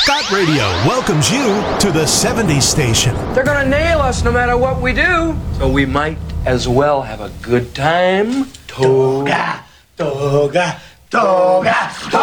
Scott Radio welcomes you to the 70s station. They're gonna nail us no matter what we do. So we might as well have a good time. Toga, toga, toga, toga.